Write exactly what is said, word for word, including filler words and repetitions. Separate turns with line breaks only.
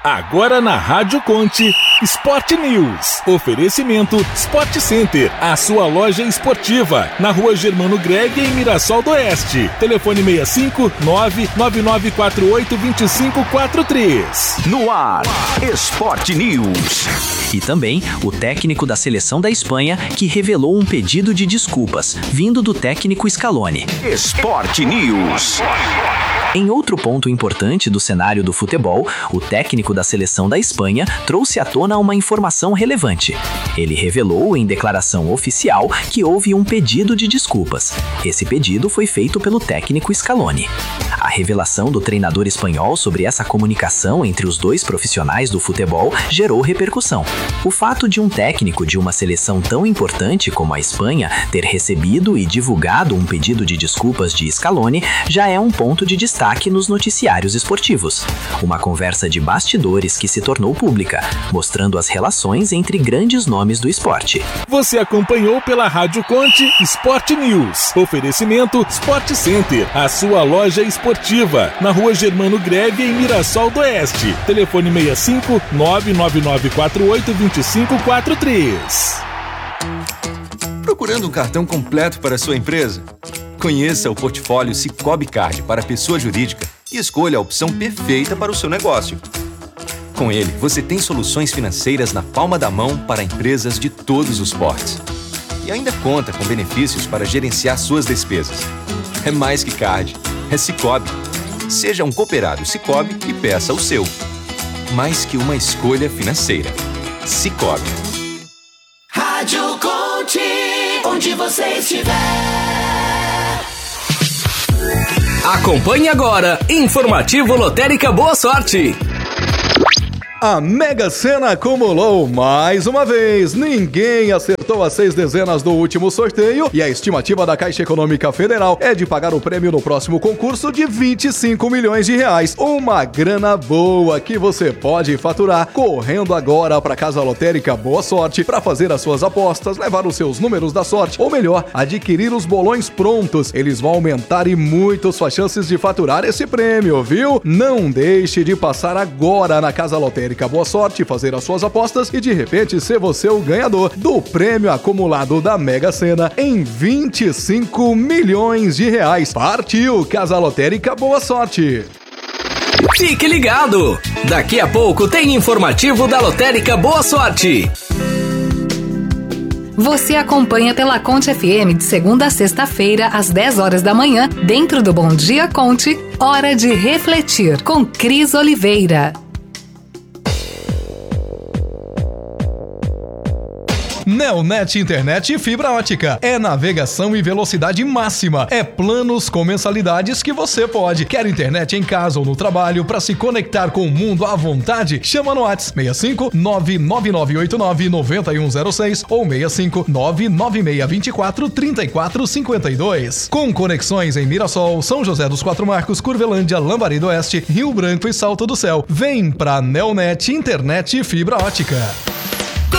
Agora na Rádio Conte, Sport News. Oferecimento Sport Center, a sua loja esportiva, na Rua Germano Greg, em Mirassol do Oeste. Telefone seis cinco nove nove nove quatro oito dois cinco quatro três.
No ar, Sport News. E também o técnico da seleção da Espanha que revelou um pedido de desculpas, vindo do técnico Scaloni. Sport News. Em outro ponto importante do cenário do futebol, o técnico da seleção da Espanha trouxe à tona uma informação relevante. Ele revelou em declaração oficial que houve um pedido de desculpas. Esse pedido foi feito pelo técnico Scaloni. A revelação do treinador espanhol sobre essa comunicação entre os dois profissionais do futebol gerou repercussão. O fato de um técnico de uma seleção tão importante como a Espanha ter recebido e divulgado um pedido de desculpas de Scaloni já é um ponto de destaque nos noticiários esportivos. Uma conversa de bastidores que se tornou pública, mostrando as relações entre grandes nomes do esporte.
Você acompanhou pela Rádio Conte Sport News. Oferecimento Sport Center, a sua loja esportiva, na Rua Germano Greg, em Mirassol do Oeste. Telefone seis cinco nove nove nove quatro oito dois cinco quatro três.
Procurando um cartão completo para a sua empresa? Conheça o portfólio Sicoob Card para pessoa jurídica e escolha a opção perfeita para o seu negócio. Com ele, você tem soluções financeiras na palma da mão para empresas de todos os portes. E ainda conta com benefícios para gerenciar suas despesas. É mais que card, é Sicoob. Seja um cooperado Sicoob e peça o seu. Mais que uma escolha financeira. Sicoob.
Rádio Conte, onde você estiver.
Acompanhe agora, Informativo Lotérica Boa Sorte.
A Mega Sena acumulou mais uma vez. Ninguém acertou as seis dezenas do último sorteio e a estimativa da Caixa Econômica Federal é de pagar o prêmio no próximo concurso de vinte e cinco milhões de reais. Uma grana boa que você pode faturar correndo agora para a Casa Lotérica Boa Sorte para fazer as suas apostas, levar os seus números da sorte ou melhor, adquirir os bolões prontos. Eles vão aumentar e muito suas chances de faturar esse prêmio, viu? Não deixe de passar agora na Casa Lotérica Boa Sorte, fazer as suas apostas e de repente ser você o ganhador do prêmio acumulado da Mega Sena em vinte e cinco milhões de reais. Partiu Casa Lotérica Boa Sorte!
Fique ligado! Daqui a pouco tem informativo da Lotérica Boa Sorte.
Você acompanha pela Conte F M de segunda a sexta-feira, às dez horas da manhã, dentro do Bom Dia Conte, Hora de Refletir, com Cris Oliveira.
Neonet Internet e Fibra Ótica. É navegação e velocidade máxima. É planos com mensalidades que você pode. Quer internet em casa ou no trabalho para se conectar com o mundo à vontade? Chama no WhatsApp seis cinco nove nove nove oito nove nove um zero seis ou seis cinco nove nove seis dois quatro três quatro cinco dois. Com conexões em Mirassol, São José dos Quatro Marcos, Curvelândia, Lambari do Oeste, Rio Branco e Salto do Céu. Vem pra Neonet Internet e Fibra Ótica.